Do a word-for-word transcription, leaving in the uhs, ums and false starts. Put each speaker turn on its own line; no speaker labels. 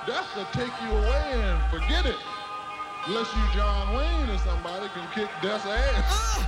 death will take you away and forget it. Unless you John Wayne or somebody can kick death's ass.